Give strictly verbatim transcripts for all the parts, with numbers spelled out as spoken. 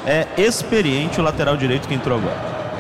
é experiente o lateral direito que entrou agora.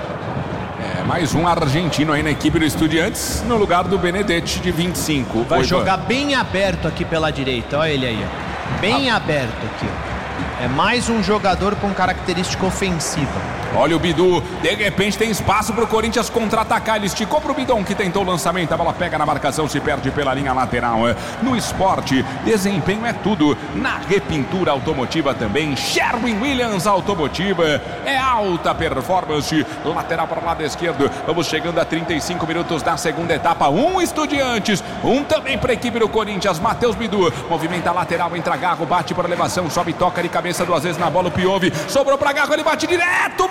É, mais um argentino aí na equipe do Estudiantes, no lugar do Benedetti, de vinte e cinco. Vai Oi, jogar Van. bem aberto aqui pela direita, olha ele aí, ó. Bem ah. aberto aqui, ó. É mais um jogador com característica ofensiva. Olha o Bidu, de repente tem espaço para o Corinthians contra-atacar. Ele esticou para o Bidon, que tentou o lançamento. A bola pega na marcação, se perde pela linha lateral. No esporte, desempenho é tudo. Na repintura automotiva também, Sherwin Williams Automotiva. É alta performance. Lateral para o lado esquerdo. Vamos chegando a trinta e cinco minutos da segunda etapa. Um Estudiantes, um também para a equipe do Corinthians. Matheus Bidu movimenta a lateral, entra Garro, bate para elevação, sobe, toca de cabeça duas vezes na bola. O Piove sobrou para Garro, ele bate direto.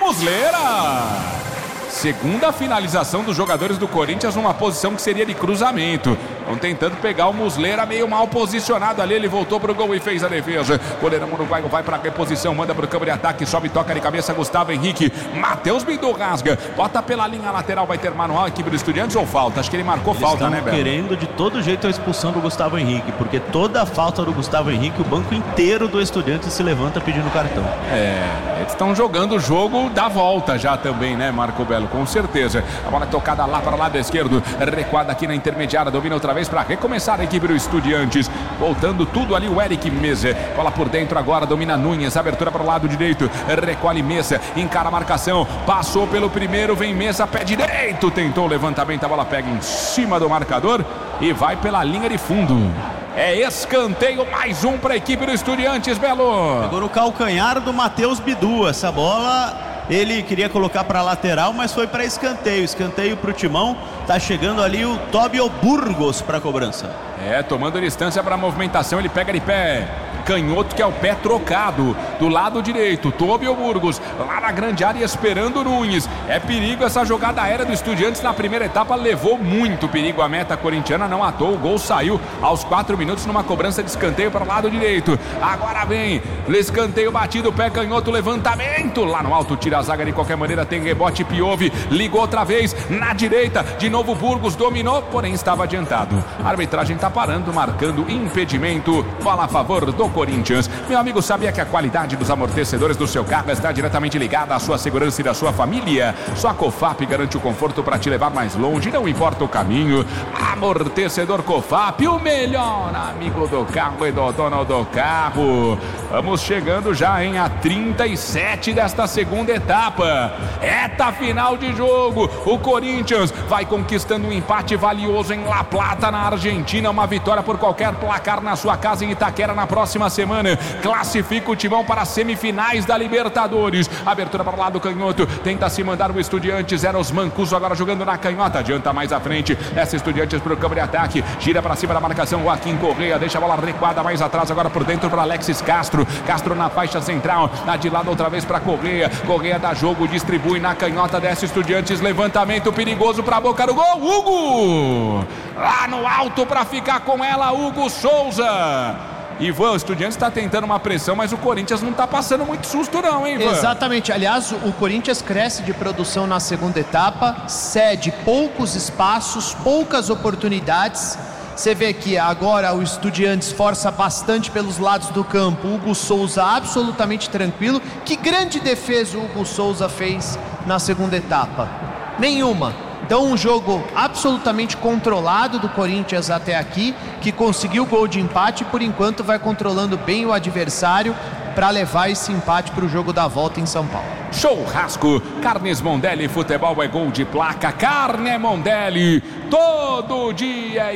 Muslera! Segunda finalização dos jogadores do Corinthians numa posição que seria de cruzamento. Estão tentando pegar o Muslera meio mal posicionado ali. Ele voltou pro gol e fez a defesa. Goleirão uruguaio vai pra reposição, manda pro campo de ataque, sobe, toca de cabeça. Gustavo Henrique, Matheus Bidu rasga, bota pela linha lateral, vai ter manual a equipe do Estudiantes ou falta? Acho que ele marcou Eles falta, né, Belo? Querendo de todo jeito a expulsão do Gustavo Henrique, porque toda a falta do Gustavo Henrique, o banco inteiro do Estudiantes se levanta pedindo cartão. É, eles estão jogando o jogo da volta já também, né, Marco Belo? Com certeza. A bola é tocada lá para o lado esquerdo, recuada aqui na intermediária, domina outra vez para recomeçar a equipe do Estudiantes. Voltando tudo ali o Eric Mesa. Bola por dentro agora, domina Nunes, abertura para o lado direito, recolhe Mesa, encara a marcação, passou pelo primeiro, vem Mesa, pé direito, tentou o levantamento, a bola pega em cima do marcador e vai pela linha de fundo. É escanteio, mais um para a equipe do Estudiantes, Belo. Pegou no calcanhar do Matheus Bidu. Essa bola ele queria colocar para lateral, mas foi para escanteio. Escanteio para o Timão. Tá chegando ali o Tóbio Burgos para a cobrança. É, tomando distância para a movimentação, ele pega de pé canhoto, que é o pé trocado do lado direito. Tóbio Burgos lá na grande área esperando o Nunes. É perigo essa jogada aérea do Estudiantes na primeira etapa, levou muito perigo a meta corintiana, não atou, o gol saiu aos quatro minutos numa cobrança de escanteio para o lado direito. Agora vem escanteio batido, pé canhoto, levantamento lá no alto, tira a zaga de qualquer maneira, tem rebote, Piove ligou outra vez na direita, de novo Burgos dominou, porém estava adiantado. A arbitragem está parando, marcando impedimento, bola a favor do Corinthians. Meu amigo, sabia que a qualidade dos amortecedores do seu carro está diretamente ligada à sua segurança e da sua família? Só a Cofap garante o conforto para te levar mais longe, não importa o caminho. Amortecedor Cofap, o melhor amigo do carro e do dono do carro. Vamos chegando já em a trinta e sete desta segunda etapa. Reta final de jogo. O Corinthians vai conquistando um empate valioso em La Plata, na Argentina. Uma vitória por qualquer placar na sua casa em Itaquera na próxima semana. Classifica o Timão para as semifinais da Libertadores. Abertura para o lado canhoto. Tenta se mandar o Estudiantes. Era os Mancuso agora jogando na canhota. Adianta mais à frente. Essa Estudiantes para o campo de ataque. Gira para cima da marcação. Joaquim Correia deixa a bola recuada mais atrás. Agora por dentro para Alexis Castro. Castro na faixa central. Na de lado outra vez para Correia. Correia dá jogo. Distribui na canhota. Desce Estudiantes. Levantamento perigoso para a boca do gol. Hugo! Lá no alto para ficar com ela. Hugo Souza. Ivan, o Estudiantes está tentando uma pressão, mas o Corinthians não está passando muito susto não, hein, Ivan? Exatamente, aliás, o Corinthians cresce de produção na segunda etapa, cede poucos espaços, poucas oportunidades. Você vê que agora o Estudiantes força bastante pelos lados do campo. Hugo Souza absolutamente tranquilo. Que grande defesa o Hugo Souza fez na segunda etapa? Nenhuma. Então um jogo absolutamente controlado do Corinthians até aqui, que conseguiu o gol de empate e por enquanto vai controlando bem o adversário para levar esse empate para o jogo da volta em São Paulo. Churrasco, Carnes Mondelli, futebol é gol de placa, Carne Mondelli, todo dia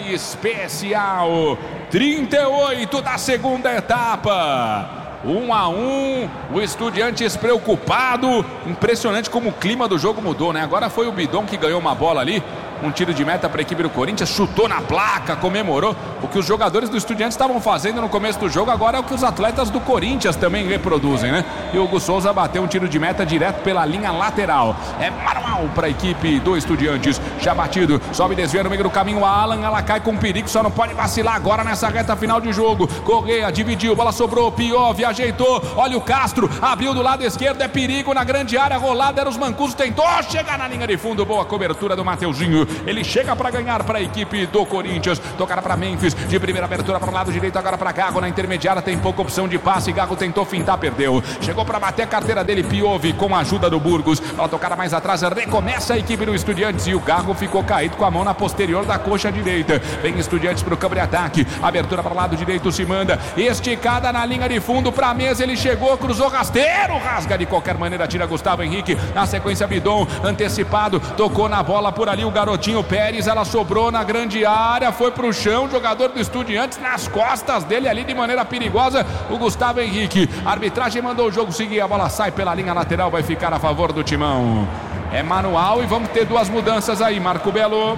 especial. trinta e oito da segunda etapa. Um a um, o Estudiantes preocupado. Impressionante como o clima do jogo mudou, né? Agora foi o Bidon que ganhou uma bola ali, um tiro de meta para a equipe do Corinthians, chutou na placa, comemorou. O que os jogadores do Estudiantes estavam fazendo no começo do jogo, agora é o que os atletas do Corinthians também reproduzem, né? E o Hugo Souza bateu um tiro de meta direto pela linha lateral. É Manuel final para a equipe do Estudiantes. Já batido, sobe, desvia no meio do caminho. A Alan, ela cai com perigo, só não pode vacilar agora nessa reta final de jogo. Correa dividiu, bola sobrou, Piove ajeitou. Olha o Castro, abriu do lado esquerdo, é perigo na grande área, rolada, era os Mancuso, tentou chegar na linha de fundo. Boa cobertura do Mateuzinho. Ele chega para ganhar para a equipe do Corinthians. Tocará para Memphis, de primeira abertura para o lado direito, agora para Gago, na intermediária tem pouca opção de passe. Gago tentou fintar, perdeu. Chegou para bater a carteira dele, Piove, com a ajuda do Burgos. Ela tocará mais atrás, recomeça a equipe do Estudiantes e o Gago ficou caído com a mão na posterior da coxa direita. Vem Estudiantes para o campo de ataque. Abertura para o lado direito, se manda. Esticada na linha de fundo para a mesa, ele chegou, cruzou rasteiro, rasga de qualquer maneira, tira Gustavo Henrique. Na sequência, Bidon, antecipado, tocou na bola por ali o garotinho Pérez, ela sobrou na grande área, foi pro chão, jogador do Estudiantes nas costas dele ali de maneira perigosa, o Gustavo Henrique. A arbitragem mandou o jogo seguir, a bola sai pela linha lateral, vai ficar a favor do Timão. É manual e vamos ter duas mudanças aí, Marco Belo.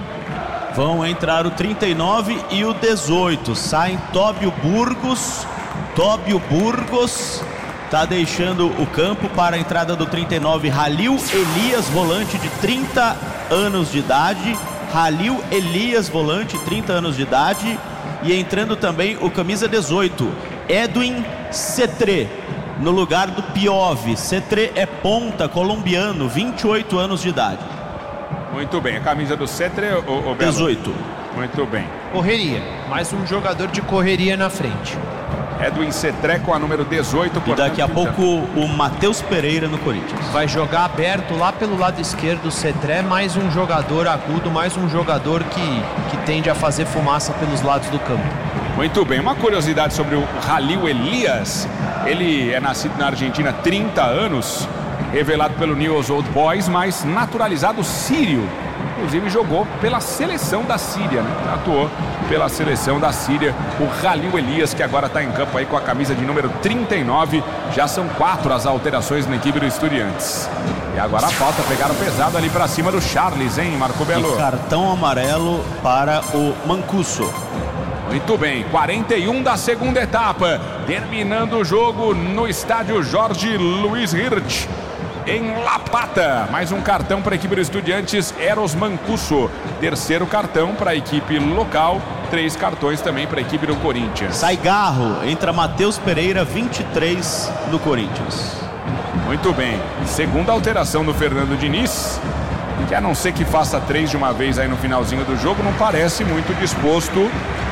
Vão entrar o trinta e nove e o dezoito. Saem Tóbio Burgos. Tóbio Burgos está deixando o campo para a entrada do trinta e nove, Halil Elias, volante de trinta anos de idade. Halil Elias, volante, trinta anos de idade. E entrando também o camisa dezoito, Edwin Cetré, no lugar do Piove. Cetré é ponta, colombiano, vinte e oito anos de idade. Muito bem, a camisa do Cetré, o, o dezoito. Muito bem. Correria, mais um jogador de correria na frente. Edwin Cetré com a número dezoito. E daqui a pouco o Matheus Pereira no Corinthians. Vai jogar aberto lá pelo lado esquerdo o Cetré, mais um jogador agudo, mais um jogador que, que tende a fazer fumaça pelos lados do campo. Muito bem, uma curiosidade sobre o Halil Elias. Ele é nascido na Argentina há trinta anos, revelado pelo Newell's Old Boys, mas naturalizado sírio. Inclusive jogou pela seleção da Síria, né? Atuou pela seleção da Síria, o Halil Elias, que agora está em campo aí com a camisa de número trinta e nove. Já são quatro as alterações na equipe do Estudiantes. E agora a falta, pegaram pesado ali para cima do Charles, hein, Marco Belo? E cartão amarelo para o Mancuso. Muito bem, quarenta e um da segunda etapa, terminando o jogo no estádio Jorge Luiz Hirt, em La Plata. Mais um cartão para a equipe do Estudiantes, Eros Mancuso. Terceiro cartão para a equipe local, três cartões também para a equipe do Corinthians. Sai Garro, entra Matheus Pereira, vinte e três no Corinthians. Muito bem, segunda alteração do Fernando Diniz, que a não ser que faça três de uma vez aí no finalzinho do jogo, não parece muito disposto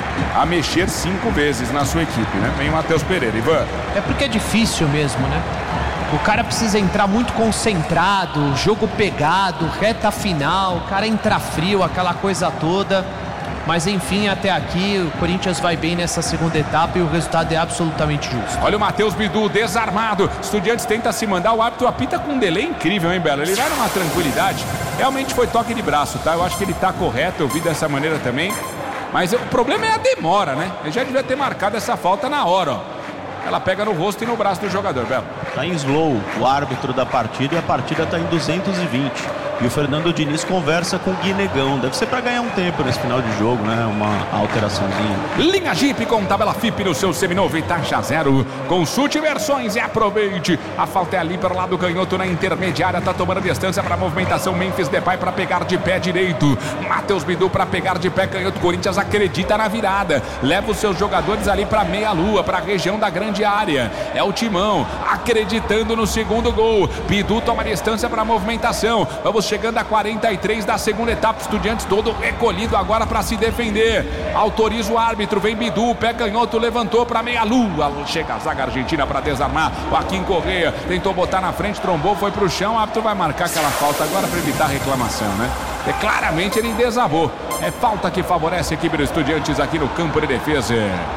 a mexer cinco vezes na sua equipe, né? Vem o Matheus Pereira. Ivan. É porque é difícil mesmo, né? O cara precisa entrar muito concentrado, jogo pegado, reta final, o cara entra frio, aquela coisa toda. Mas enfim, até aqui o Corinthians vai bem nessa segunda etapa e o resultado é absolutamente justo. Olha o Matheus Bidu desarmado. Estudiantes tenta se mandar, o árbitro apita com um delay incrível, hein, Belo? Ele vai numa tranquilidade. Realmente foi toque de braço, tá? Eu acho que ele tá correto, eu vi dessa maneira também. Mas o problema é a demora, né? Ele já devia ter marcado essa falta na hora, ó. Ela pega no rosto e no braço do jogador, Belo. Tá em slow o árbitro da partida e a partida tá em duzentos e vinte. E o Fernando Diniz conversa com o Guinegão. Deve ser para ganhar um tempo nesse final de jogo, né? Uma alteraçãozinha. Linha Jeep com tabela F I P no seu seminovo e taxa zero. Consulte versões e aproveite. A falta é ali para o lado canhoto na intermediária. Tá tomando distância para a movimentação. Memphis Depay para pegar de pé direito. Matheus Bidu para pegar de pé canhoto. Corinthians acredita na virada. Leva os seus jogadores ali para meia lua, para a região da grande área. É o Timão acreditando no segundo gol. Bidu toma distância para a movimentação. Vamos chegando a quarenta e três da segunda etapa. Estudiantes todo recolhido agora para se defender. Autoriza o árbitro, vem Bidu, pé canhoto, levantou para meia lua. Chega a zaga argentina para desarmar. Joaquim Correa tentou botar na frente, trombou, foi pro chão. O árbitro vai marcar aquela falta agora para evitar reclamação, né? É, claramente ele desabou. É falta que favorece a equipe dos Estudiantes aqui no campo de defesa.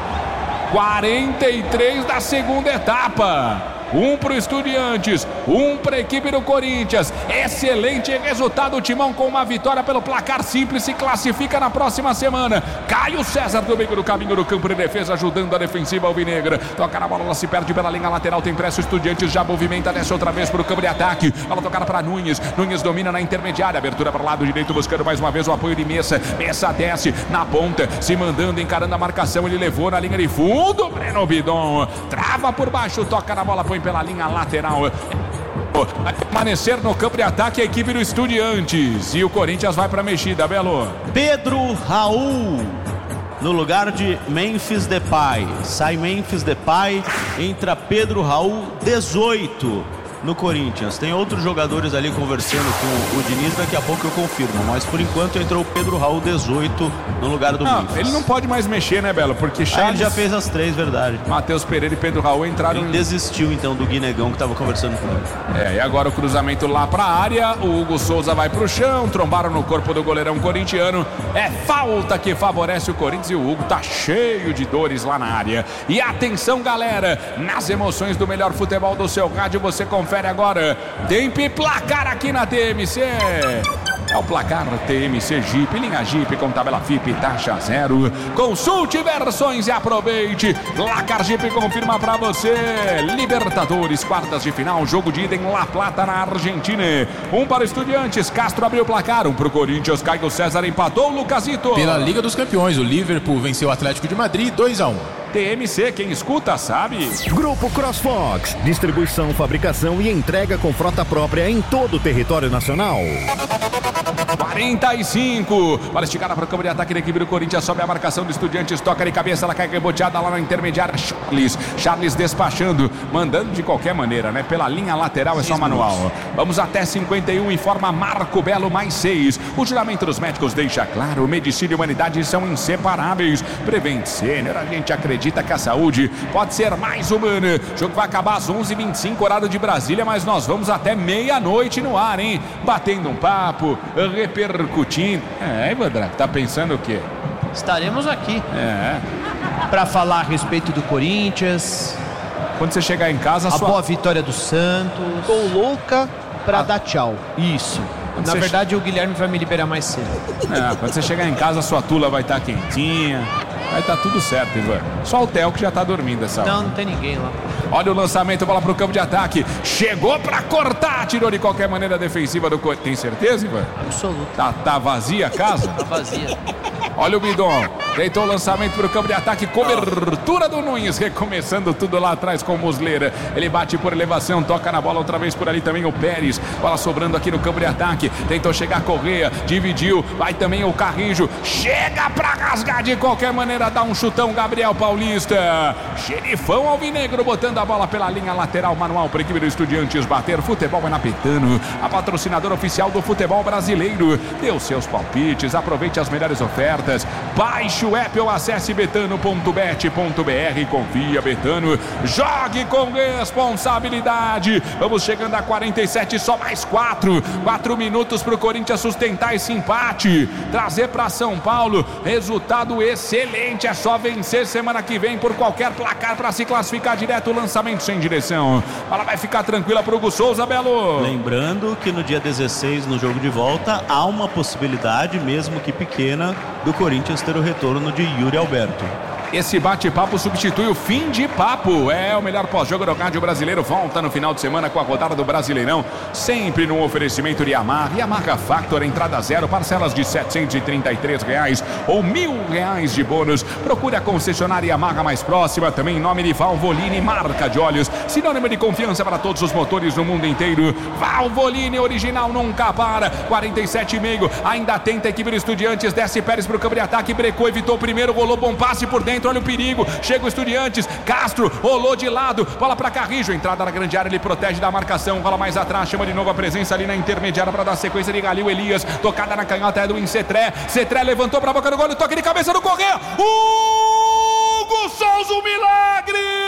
quarenta e três da segunda etapa. Um para o Estudiantes, um para a equipe do Corinthians. Excelente resultado, o Timão com uma vitória pelo placar simples se classifica na próxima semana. Caio César do meio do caminho do campo de defesa, ajudando a defensiva alvinegra. Toca na bola, ela se perde pela linha lateral, tem pressa o Estudiantes, já movimenta, desce outra vez para o campo de ataque. Ela tocar para Nunes, Nunes domina na intermediária, abertura para o lado direito, buscando mais uma vez o apoio de Messa. Messa desce na ponta, se mandando, encarando a marcação, ele levou na linha de fundo. Breno Bidon trava por baixo, toca na bola, põe pela linha lateral. Vai permanecer no campo de ataque a equipe do Estudiantes. E o Corinthians vai para a mexida, Belo. Pedro Raul no lugar de Memphis Depay. Sai Memphis Depay, entra Pedro Raul, dezoito no Corinthians. Tem outros jogadores ali conversando com o Diniz, daqui a pouco eu confirmo, mas por enquanto entrou o Pedro Raul, dezoito no lugar do não, Memphis. Ele não pode mais mexer, né, Belo? Porque Charles... Ah, ele já fez as três, verdade. Matheus Pereira e Pedro Raul entraram... Ele em... desistiu então do Guinegão que estava conversando com ele. É, e agora o cruzamento lá pra área, o Hugo Souza vai pro chão, trombaram no corpo do goleirão corintiano. É falta que favorece o Corinthians e o Hugo tá cheio de dores lá na área. E atenção, galera, nas emoções do melhor futebol do seu rádio, você confere agora. Tempo e placar aqui na T M C. É o placar T M C Jeep, linha Jeep com tabela F I P, taxa zero. Consulte versões e aproveite. Placar Jeep confirma pra você. Libertadores, quartas de final, jogo de ida em La Plata, na Argentina. Um para Estudiantes, Castro abriu o placar. Um pro Corinthians, Caio César empatou, Lucasito. Pela Liga dos Campeões, o Liverpool venceu o Atlético de Madrid dois a um. T M C, quem escuta sabe. Grupo CrossFox, distribuição, fabricação e entrega com frota própria em todo o território nacional. quarenta e cinco, para esticar para o campo de ataque da equipe do Corinthians, sobe a marcação do Estudiantes, toca de cabeça, ela cai reboteada lá na intermediária, Charles, Charles despachando, mandando de qualquer maneira, né, pela linha lateral, é só manual. Vamos até cinquenta e um, informa Marco Belo, mais seis. O juramento dos médicos deixa claro, medicina e humanidade são inseparáveis. Prevent Sênior, a gente acredita que a saúde pode ser mais humana. O jogo vai acabar às onze e vinte e cinco, horário de Brasília, mas nós vamos até meia-noite no ar, hein? Batendo um papo, repercutindo. É, Evandro, tá pensando o quê? Estaremos aqui. É. Para falar a respeito do Corinthians. Quando você chegar em casa, a, a sua... boa vitória do Santos. Tô louca pra Ah. dar tchau. Isso. Quando Na você verdade, che... o Guilherme vai me liberar mais cedo. É, quando você chegar em casa, a sua tula vai estar quentinha. Vai estar tudo certo, Ivan. Só o Theo que já tá dormindo essa hora. Não, não tem ninguém lá. Olha o lançamento, bola pro campo de ataque. Chegou pra cortar, tirou de qualquer maneira a defensiva do Corinthians. Tem certeza, Ivan? Absoluto. Tá, tá vazia a casa? Tá vazia. Olha o Bidon, deitou o lançamento para o campo de ataque, cobertura do Nunes, recomeçando tudo lá atrás com o Muslera. Ele bate por elevação, toca na bola outra vez por ali também o Pérez. Bola sobrando aqui no campo de ataque, tentou chegar a Correia, dividiu, vai também o Carrijo, chega para rasgar de qualquer maneira, dá um chutão Gabriel Paulista. Xerifão alvinegro botando a bola pela linha lateral, manual para a equipe do Estudiantes bater. Futebol é na Betano, a patrocinadora oficial do futebol brasileiro. Dê os seus palpites, aproveite as melhores ofertas. Baixe o app ou acesse betano ponto bet ponto br. Confia, Betano. Jogue com responsabilidade. Vamos chegando a quarenta e sete, só mais quatro. quatro minutos para o Corinthians sustentar esse empate. Trazer para São Paulo. Resultado excelente. É só vencer semana que vem por qualquer placar para se classificar direto. Lançamento sem direção. Ela vai ficar tranquila para o Hugo Souza, Belo. Lembrando que no dia dezesseis, no jogo de volta, há uma possibilidade, mesmo que pequena, do Corinthians ter o retorno de Yuri Alberto. Esse bate-papo substitui o fim de papo. É o melhor pós-jogo do rádio brasileiro. Volta no final de semana com a rodada do Brasileirão. Sempre no oferecimento de Yamaha. Yamaha Factor, entrada zero, parcelas de setecentos e trinta e três reais ou mil reais de bônus. Procure a concessionária Yamaha mais próxima. Também em nome de Valvoline, marca de óleos. Sinônimo de confiança para todos os motores no mundo inteiro. Valvoline, original, nunca para. quarenta e sete e meio. Ainda tenta a equipe do Estudiantes. Desce Pérez para o campo de ataque. Brecou, evitou o primeiro. Rolou bom passe por dentro. Olha o perigo, chega o Estudiantes, Castro, rolou de lado, bola para Carrijo, entrada na grande área, ele protege da marcação, rola mais atrás, chama de novo a presença ali na intermediária para dar sequência de Galil Elias, tocada na canhota é do Cetré, Cetré levantou para a boca do gol, toque de cabeça do Correia, Hugo Souza, o milagre!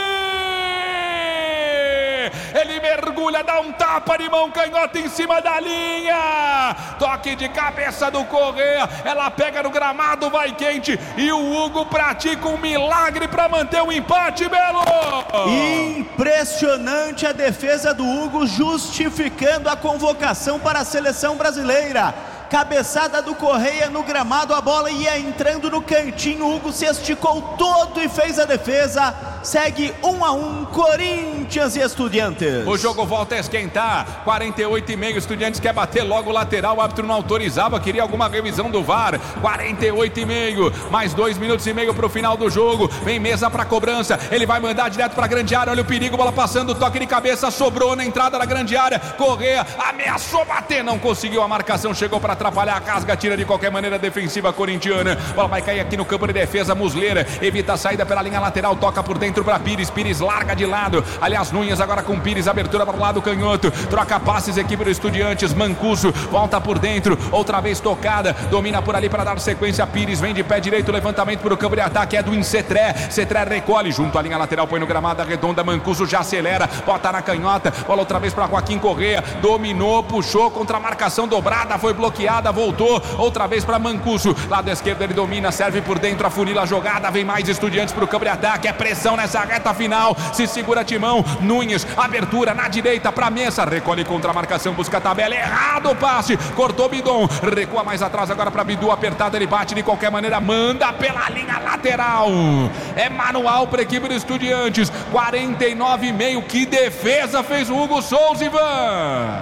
Ele mergulha, dá um tapa de mão canhota em cima da linha. Toque de cabeça do Correia. Ela pega no gramado, vai quente. E o Hugo pratica um milagre para manter o empate, Belo. Impressionante a defesa do Hugo, justificando a convocação para a seleção brasileira. Cabeçada do Correia no gramado, a bola ia entrando no cantinho. O Hugo se esticou todo e fez a defesa. segue um a um Corinthians e Estudiantes. O jogo volta a esquentar, quarenta e oito e meio, Estudiantes quer bater logo o lateral, o árbitro não autorizava, queria alguma revisão do V A R, quarenta e oito e meio, mais dois minutos e meio pro final do jogo, vem Mesa pra cobrança, ele vai mandar direto pra grande área, olha o perigo, bola passando, toque de cabeça, sobrou na entrada da grande área, Correa ameaçou bater, não conseguiu a marcação, chegou pra atrapalhar, a casga, tira de qualquer maneira a defensiva corintiana, bola vai cair aqui no campo de defesa, Muslera evita a saída pela linha lateral, toca por dentro pra Pires, Pires larga de lado, aliás Nunes agora com Pires, abertura para o lado canhoto, troca passes, equipe do Estudiantes, Mancuso volta por dentro, outra vez tocada, domina por ali para dar sequência, Pires vem de pé direito, levantamento para o campo de ataque, é do Incetré, Cetré recolhe junto à linha lateral, põe no gramado, arredonda, Mancuso já acelera, bota na canhota, bola outra vez para Joaquim Correa, dominou, puxou contra a marcação dobrada, foi bloqueada, voltou, outra vez para Mancuso, lado esquerdo ele domina, serve por dentro, afunila a jogada, vem mais Estudiantes para o campo de ataque, é pressão nessa reta final, se segura Timão, Nunes, abertura na direita para Mesa, recolhe contra a marcação, busca a tabela, errado o passe, cortou Bidon, recua mais atrás agora para Bidu, apertado, ele bate de qualquer maneira, manda pela linha lateral, é manual para a equipe do Estudiantes, quarenta e nove e meio, que defesa fez o Hugo Souza, Ivan!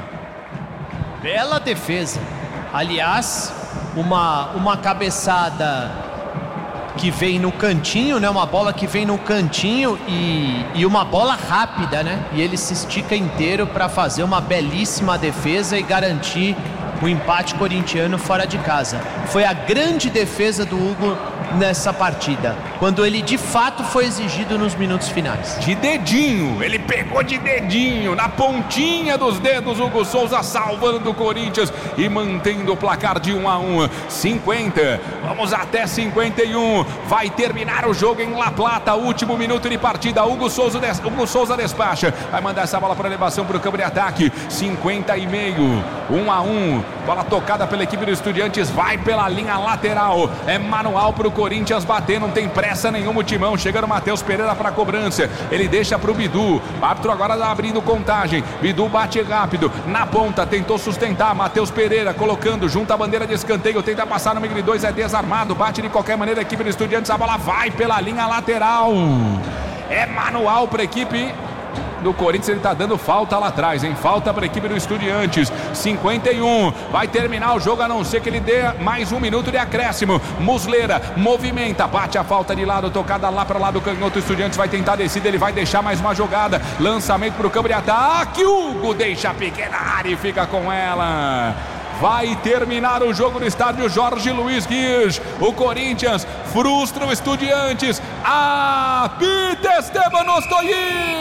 Bela defesa, aliás, uma, uma cabeçada que vem no cantinho, né? Uma bola que vem no cantinho e, e uma bola rápida, né? E ele se estica inteiro para fazer uma belíssima defesa e garantir o empate corintiano fora de casa. Foi a grande defesa do Hugo nessa partida, quando ele de fato foi exigido nos minutos finais. De dedinho, ele pegou de dedinho, na pontinha dos dedos, Hugo Souza salvando o Corinthians e mantendo o placar de um a um, cinquenta, vamos até cinquenta e um, vai terminar o jogo em La Plata, último minuto de partida, Hugo Souza, des... Hugo Souza despacha, vai mandar essa bola para elevação para o campo de ataque, cinquenta e meio, um a um, bola tocada pela equipe do Estudiantes, vai pela linha lateral, é manual para o Corinthians bater, não tem pressa nenhuma o Timão, chega no Matheus Pereira para a cobrança, ele deixa para o Bidu, o árbitro agora tá abrindo contagem, Bidu bate rápido, na ponta, tentou sustentar, Matheus Pereira colocando, junto à bandeira de escanteio, tenta passar no número dois, é desarmado, bate de qualquer maneira a equipe do Estudiantes, a bola vai pela linha lateral, é manual para a equipe do Corinthians, ele tá dando falta lá atrás, hein? Falta para a equipe do Estudiantes, cinquenta e um, vai terminar o jogo a não ser que ele dê mais um minuto de acréscimo, Muslera movimenta, bate a falta de lado, tocada lá para lá do canhoto, o Estudiantes vai tentar descida, ele vai deixar mais uma jogada, lançamento para o campo de ataque, Hugo deixa a pequena área e fica com ela. Vai terminar o jogo no estádio Jorge Luiz Guiz. O Corinthians frustra o Estudiantes. Apita Esteban Ostojic.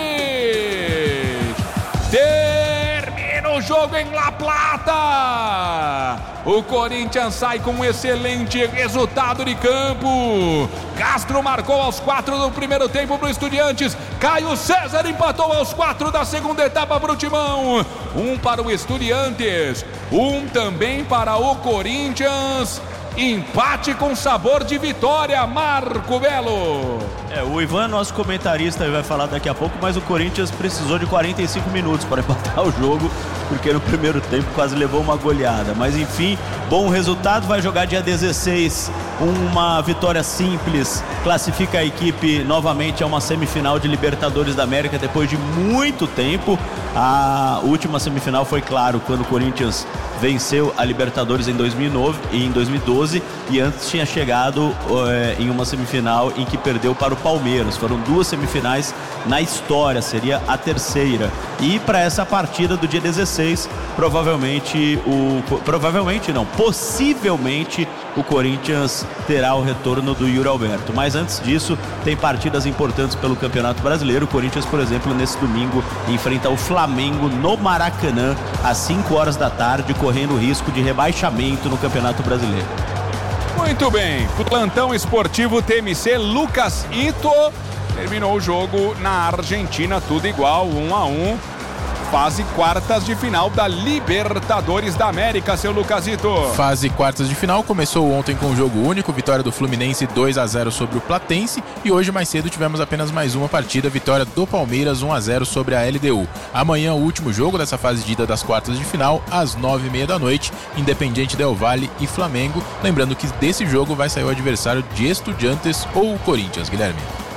Termina o jogo em La Plata. O Corinthians sai com um excelente resultado de campo. Castro marcou aos quatro do primeiro tempo para o Estudiantes. Caio César empatou aos quatro da segunda etapa para o Timão. Um para o Estudiantes, um também para o Corinthians. Empate com sabor de vitória, Marco Belo. É, o Ivan, nosso comentarista, vai falar daqui a pouco, mas o Corinthians precisou de quarenta e cinco minutos para empatar o jogo, porque no primeiro tempo quase levou uma goleada. Mas enfim, bom resultado, vai jogar dia dezesseis, uma vitória simples, classifica a equipe novamente a uma semifinal de Libertadores da América depois de muito tempo. A última semifinal foi, claro, quando o Corinthians venceu a Libertadores em dois mil e nove e em dois mil e doze, e antes tinha chegado é, em uma semifinal em que perdeu para o Palmeiras. Foram duas semifinais na história, seria a terceira. E para essa partida do dia dezesseis, provavelmente o provavelmente não, possivelmente o Corinthians terá o retorno do Yuri Alberto. Mas antes disso, tem partidas importantes pelo Campeonato Brasileiro. O Corinthians, por exemplo, nesse domingo enfrenta o Flamengo no Maracanã às cinco horas da tarde, correndo o risco de rebaixamento no Campeonato Brasileiro. Muito bem, plantão esportivo T M C, Lucas Ito. Terminou o jogo na Argentina, tudo igual, um a um. Fase quartas de final da Libertadores da América, seu Lucasito. Fase quartas de final começou ontem com um jogo único, vitória do Fluminense dois a zero sobre o Platense, e hoje mais cedo tivemos apenas mais uma partida, vitória do Palmeiras um a zero sobre a L D U. Amanhã o último jogo dessa fase de ida das quartas de final, às nove e meia da noite, Independiente Del Valle e Flamengo. Lembrando que desse jogo vai sair o adversário de Estudiantes ou o Corinthians, Guilherme.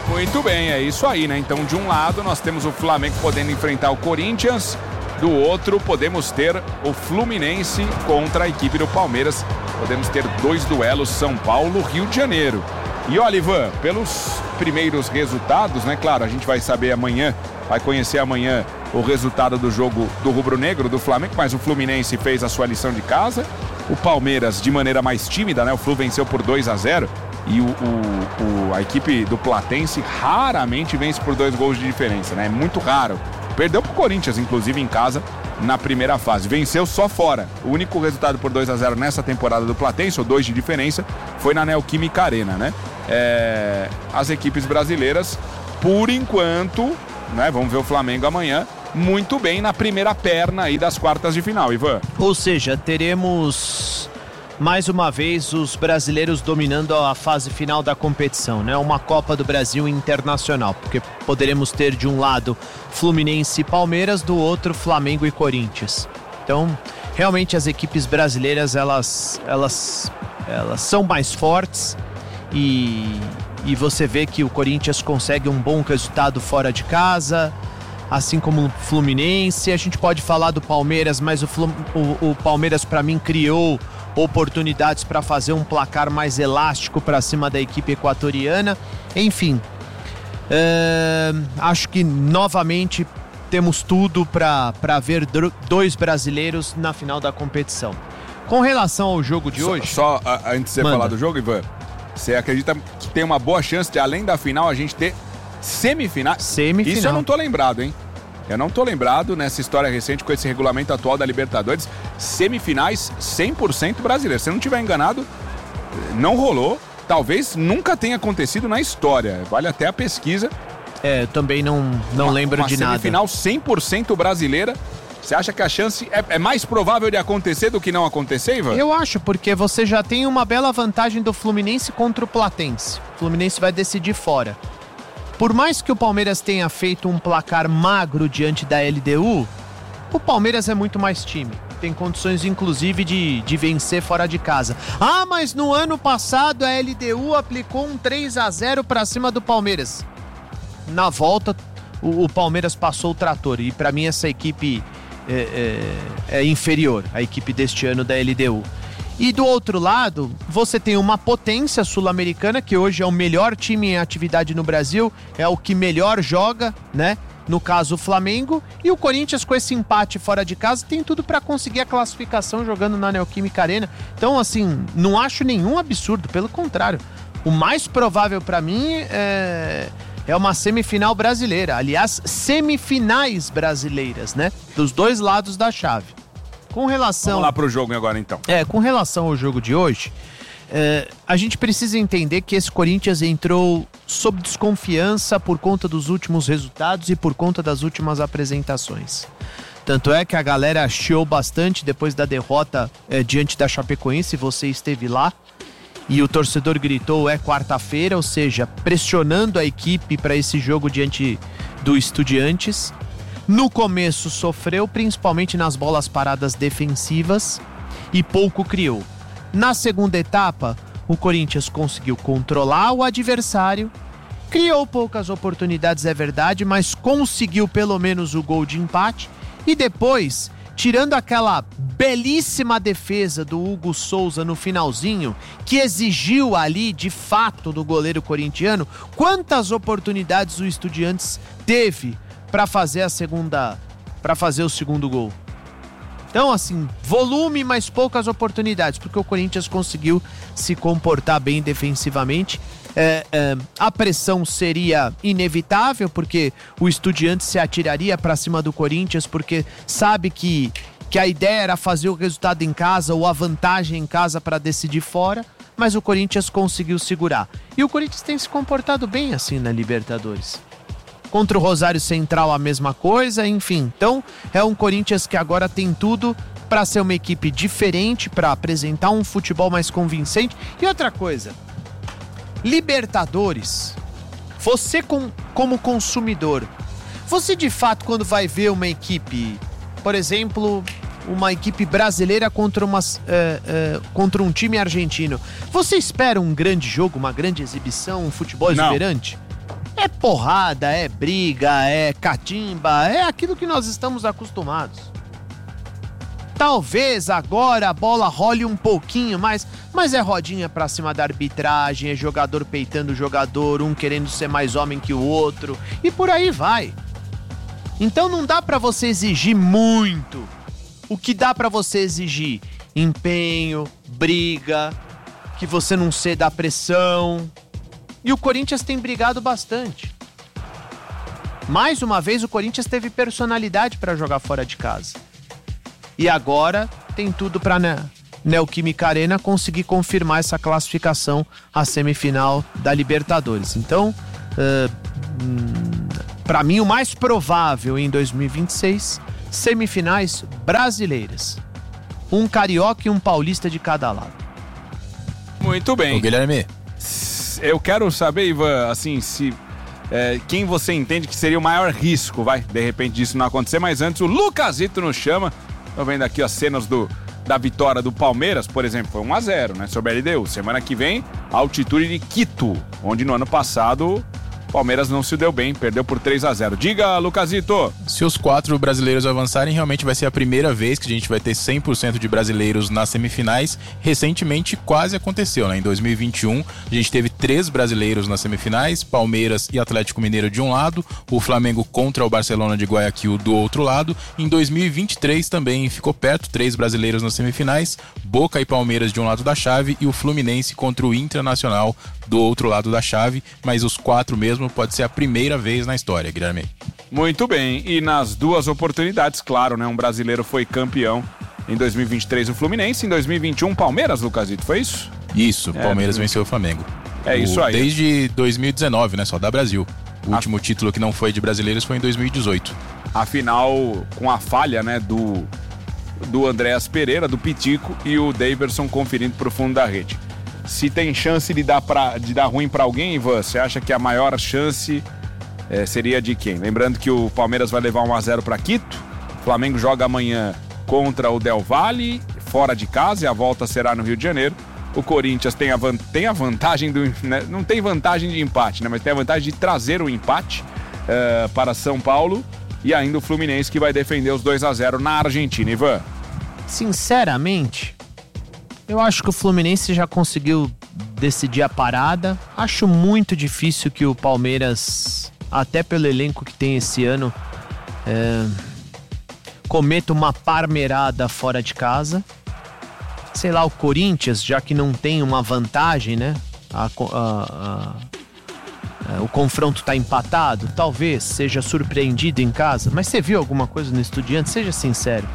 Muito bem, é isso aí, né? Então, de um lado, nós temos o Flamengo podendo enfrentar o Corinthians, do outro, podemos ter o Fluminense contra a equipe do Palmeiras. Podemos ter dois duelos, São Paulo, Rio de Janeiro. E olha, Ivan, pelos primeiros resultados, né? Claro, a gente vai saber amanhã, vai conhecer amanhã o resultado do jogo do rubro-negro, do Flamengo, mas o Fluminense fez a sua lição de casa. O Palmeiras, de maneira mais tímida, né? O Flu venceu por dois a zero. E o, o, o, a equipe do Platense raramente vence por dois gols de diferença, né? É muito raro. Perdeu pro Corinthians, inclusive, em casa, na primeira fase. Venceu só fora. O único resultado por dois a zero nessa temporada do Platense, ou dois de diferença, foi na Neoquímica Arena, né? É, as equipes brasileiras, por enquanto, né? Vamos ver o Flamengo amanhã, muito bem na primeira perna aí das quartas de final, Ivan. Ou seja, teremos mais uma vez os brasileiros dominando a fase final da competição, né? Uma Copa do Brasil internacional, porque poderemos ter de um lado Fluminense e Palmeiras, do outro Flamengo e Corinthians. Então, realmente as equipes brasileiras, elas, elas, elas são mais fortes e, e você vê que o Corinthians consegue um bom resultado fora de casa, assim como o Fluminense. A gente pode falar do Palmeiras, mas o, Flum, o, o Palmeiras, para mim, criou oportunidades para fazer um placar mais elástico para cima da equipe equatoriana. Enfim, uh, acho que novamente temos tudo para ver dois brasileiros na final da competição. Com relação ao jogo de só, hoje... Só a, antes de você manda. falar do jogo, Ivan, você acredita que tem uma boa chance de, além da final, a gente ter semifinais? Semifinal. Isso eu não tô lembrado, hein? Eu não tô lembrado nessa história recente com esse regulamento atual da Libertadores. Semifinais cem por cento brasileiro. Se eu não estiver enganado, não rolou. Talvez nunca tenha acontecido na história. Vale até a pesquisa. É, eu também não, não uma, lembro uma de nada. Uma semifinal cem por cento brasileira. Você acha que a chance é, é mais provável de acontecer do que não acontecer, Ivan? Eu acho, porque você já tem uma bela vantagem do Fluminense contra o Platense. O Fluminense vai decidir fora. Por mais que o Palmeiras tenha feito um placar magro diante da L D U, o Palmeiras é muito mais time. Tem condições, inclusive, de, de vencer fora de casa. Ah, mas no ano passado a L D U aplicou um três a zero para cima do Palmeiras. Na volta, o, o Palmeiras passou o trator. E para mim essa equipe é, é, é inferior, a equipe deste ano da L D U. E do outro lado, você tem uma potência sul-americana, que hoje é o melhor time em atividade no Brasil, é o que melhor joga, né? No caso, o Flamengo. E o Corinthians, com esse empate fora de casa, tem tudo para conseguir a classificação jogando na Neoquímica Arena. Então, assim, não acho nenhum absurdo, pelo contrário. O mais provável para mim é... é uma semifinal brasileira. Aliás, semifinais brasileiras, né? Dos dois lados da chave. Com relação... Vamos lá pro jogo agora, então. É, com relação ao jogo de hoje, é, a gente precisa entender que esse Corinthians entrou sob desconfiança por conta dos últimos resultados e por conta das últimas apresentações. Tanto é que a galera chiou bastante depois da derrota é, diante da Chapecoense, você esteve lá, e o torcedor gritou, é quarta-feira, ou seja, pressionando a equipe para esse jogo diante do Estudiantes. No começo sofreu, principalmente nas bolas paradas defensivas, e pouco criou. Na segunda etapa, o Corinthians conseguiu controlar o adversário, criou poucas oportunidades, é verdade, mas conseguiu pelo menos o gol de empate, e depois, tirando aquela belíssima defesa do Hugo Souza no finalzinho, que exigiu ali, de fato, do goleiro corintiano, quantas oportunidades o Estudiantes teve para fazer a segunda, para fazer o segundo gol. Então, assim, volume, mas poucas oportunidades, porque o Corinthians conseguiu se comportar bem defensivamente. É, é, a pressão seria inevitável, porque o Estudiantes se atiraria para cima do Corinthians, porque sabe que, que a ideia era fazer o resultado em casa ou a vantagem em casa para decidir fora, mas o Corinthians conseguiu segurar. E o Corinthians tem se comportado bem assim na Libertadores. Contra o Rosário Central a mesma coisa, enfim. Então é um Corinthians que agora tem tudo para ser uma equipe diferente, para apresentar um futebol mais convincente. E outra coisa, Libertadores, você com, como consumidor, você de fato quando vai ver uma equipe, por exemplo, uma equipe brasileira contra, uma, é, é, contra um time argentino, você espera um grande jogo, uma grande exibição, um futebol exuberante? É porrada, é briga, é catimba, é aquilo que nós estamos acostumados. Talvez agora a bola role um pouquinho mais, mas é rodinha pra cima da arbitragem, é jogador peitando o jogador, um querendo ser mais homem que o outro, e por aí vai. Então não dá pra você exigir muito. O que dá pra você exigir? Empenho, briga, que você não ceda à pressão. E o Corinthians tem brigado bastante. Mais uma vez o Corinthians teve personalidade pra jogar fora de casa. E agora tem tudo para né, Neoquímica Arena conseguir confirmar essa classificação à semifinal da Libertadores. Então, uh, hum, para mim, o mais provável em dois mil e vinte e seis, semifinais brasileiras. Um carioca e um paulista de cada lado. Muito bem. Ô, Guilherme. Eu quero saber, Ivan, assim, se... É, quem você entende que seria o maior risco, vai, de repente disso não acontecer, mas antes o Lucasito nos chama. Tô vendo aqui as cenas do, da vitória do Palmeiras, por exemplo, foi um a zero, né, sobre a L D U. Semana que vem, a altitude de Quito, onde no ano passado o Palmeiras não se deu bem, perdeu por três a zero. Diga, Lucasito. Se os quatro brasileiros avançarem, realmente vai ser a primeira vez que a gente vai ter cem por cento de brasileiros nas semifinais. Recentemente quase aconteceu, né? Em dois mil e vinte e um, a gente teve três brasileiros nas semifinais, Palmeiras e Atlético Mineiro de um lado, o Flamengo contra o Barcelona de Guayaquil do outro lado. Em dois mil e vinte e três também ficou perto, três brasileiros nas semifinais, Boca e Palmeiras de um lado da chave e o Fluminense contra o Internacional do outro lado da chave, mas os quatro mesmo pode ser a primeira vez na história, Guilherme. Muito bem, e nas duas oportunidades, claro, né, um brasileiro foi campeão em dois mil e vinte e três o Fluminense, em dois mil e vinte e um Palmeiras, Lucasito, foi isso? Isso, é, Palmeiras venceu o Flamengo. É o, isso aí. Desde dois mil e dezenove, né, só da Brasil. O a... último título que não foi de brasileiros foi em dois mil e dezoito. Afinal, com a falha, né, do, do Andréas Pereira, do Pitico e o Daverson conferindo pro fundo da rede. Se tem chance de dar, pra, de dar ruim para alguém, Ivan, você acha que a maior chance é, seria de quem? Lembrando que o Palmeiras vai levar um a zero para Quito, o Flamengo joga amanhã contra o Del Valle, fora de casa, e a volta será no Rio de Janeiro. O Corinthians tem a, van, tem a vantagem do... Né, não tem vantagem de empate, né, mas tem a vantagem de trazer o empate uh, para São Paulo, e ainda o Fluminense que vai defender os dois a zero na Argentina, Ivan. Sinceramente... eu acho que o Fluminense já conseguiu decidir a parada. Acho muito difícil que o Palmeiras, até pelo elenco que tem esse ano, é, cometa uma parmeirada fora de casa. Sei lá, o Corinthians, já que não tem uma vantagem, né? A, a, a, a, o confronto tá empatado, talvez seja surpreendido em casa. Mas você viu alguma coisa no Estudiantes? Seja sincero.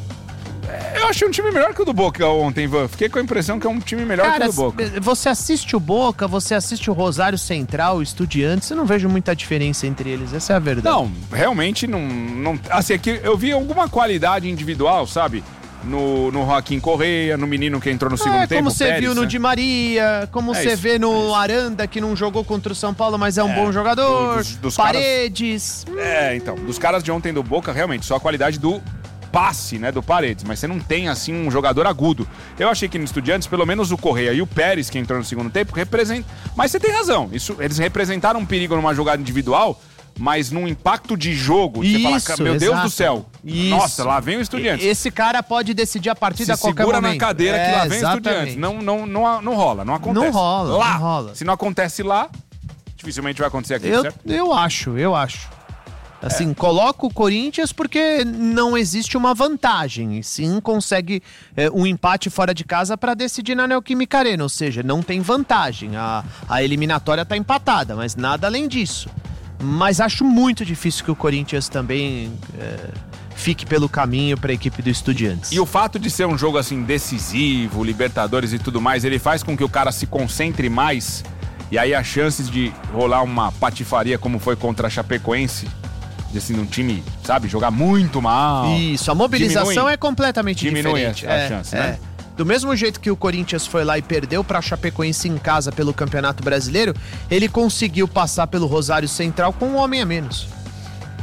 Eu achei um time melhor que o do Boca ontem, Ivan. Fiquei com a impressão que é um time melhor Cara, que o do Boca. Você assiste o Boca, você assiste o Rosário Central, o Estudiantes, eu não vejo muita diferença entre eles, essa é a verdade. Não, realmente não... não assim, aqui eu vi alguma qualidade individual, sabe? No, no Joaquim Correia, no menino que entrou no segundo é, tempo, como você Pérez, viu no né? Di Maria, como você é vê no é Aranda, que não jogou contra o São Paulo, mas é um é, bom jogador, dos, dos Paredes... Caras, é, então, dos caras de ontem do Boca, realmente, só a qualidade do... passe, né, do Paredes, mas você não tem, assim, um jogador agudo. Eu achei que no Estudiantes, pelo menos o Correia e o Pérez, que entrou no segundo tempo, representam... Mas você tem razão, isso, eles representaram um perigo numa jogada individual, mas num impacto de jogo, isso, você fala, meu exato. Deus do céu, isso. Nossa, lá vem o Estudiantes. Esse cara pode decidir a partida Se a qualquer segura momento. na cadeira é, que lá vem exatamente. o Estudiantes. Não, não, não, não rola, não acontece. Não rola, lá, não rola. Se não acontece lá, dificilmente vai acontecer aqui, eu, certo? Eu acho, eu acho. Assim, é. Coloca o Corinthians porque não existe uma vantagem, e sim consegue é, um empate fora de casa para decidir na Neoquímica Arena, ou seja, não tem vantagem, a, a eliminatória tá empatada, mas nada além disso. Mas acho muito difícil que o Corinthians também é, fique pelo caminho para a equipe do Estudiantes. E o fato de ser um jogo assim decisivo, Libertadores e tudo mais, ele faz com que o cara se concentre mais, e aí as chances de rolar uma patifaria como foi contra a Chapecoense, de assim, um time, sabe, jogar muito mal. Isso, a mobilização diminui, é completamente diminui diferente. Diminui a, a é, chance, é. né? Do mesmo jeito que o Corinthians foi lá e perdeu para a Chapecoense em casa pelo Campeonato Brasileiro, ele conseguiu passar pelo Rosário Central com um homem a menos.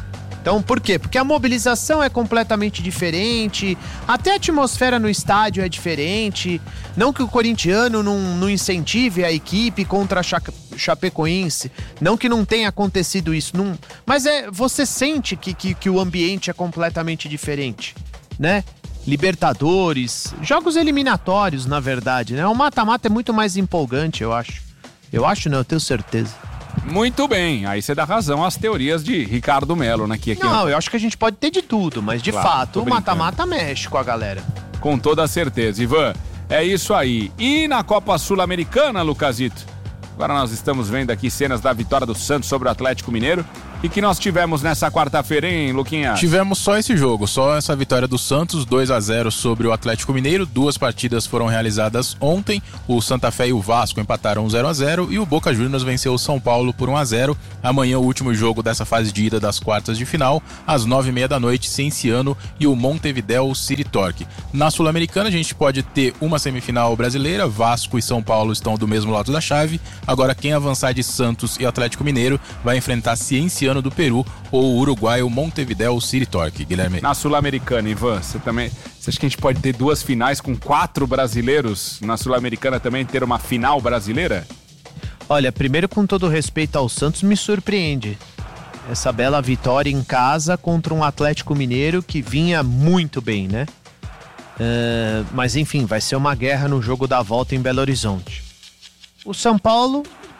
Então, por quê? Porque a mobilização é completamente diferente, até a atmosfera no estádio é diferente. Não que o corintiano não, não incentive a equipe contra a Chapecoense, não que não tenha acontecido isso, não, mas é, você sente que, que, que o ambiente é completamente diferente, né? Libertadores, jogos eliminatórios, na verdade, né? O mata-mata é muito mais empolgante, eu acho. Eu acho não, eu tenho certeza. Muito bem, aí você dá razão às teorias de Ricardo Melo, né? Que aqui... Não, eu acho que a gente pode ter de tudo, mas de Claro, fato tô o mata-mata mexe com a galera. Com toda certeza, Ivan. É isso aí. E na Copa Sul-Americana, Lucasito? Agora nós estamos vendo aqui cenas da vitória do Santos sobre o Atlético Mineiro. E que nós tivemos nessa quarta-feira, hein, Luquinha? Tivemos só esse jogo, só essa vitória do Santos, dois a zero sobre o Atlético Mineiro. Duas partidas foram realizadas ontem. O Santa Fé e o Vasco empataram zero a zero e o Boca Juniors venceu o São Paulo por um a zero. Amanhã o último jogo dessa fase de ida das quartas de final, às nove e meia da noite, Cienciano e o Montevidéu City Torque. Na Sul-Americana a gente pode ter uma semifinal brasileira, Vasco e São Paulo estão do mesmo lado da chave. Agora quem avançar de Santos e Atlético Mineiro vai enfrentar Cienciano do Peru ou o uruguaio Montevidéu City Torque, Guilherme. Na Sul-Americana, Ivan, você também... Você acha que a gente pode ter duas finais com quatro brasileiros? Na Sul-Americana também ter uma final brasileira? Olha, primeiro, com todo respeito ao Santos, me surpreende essa bela vitória em casa contra um Atlético Mineiro que vinha muito bem, né? Uh, mas enfim, vai ser uma guerra no jogo da volta em Belo Horizonte. O São Paulo...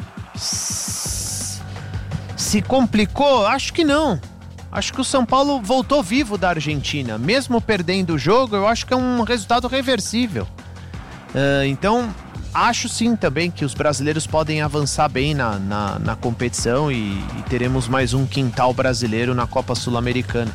Se complicou? Acho que não. Acho que o São Paulo voltou vivo da Argentina. Mesmo perdendo o jogo, eu acho que é um resultado reversível. Uh, então, acho sim também que os brasileiros podem avançar bem na, na, na competição e, e teremos mais um quintal brasileiro na Copa Sul-Americana.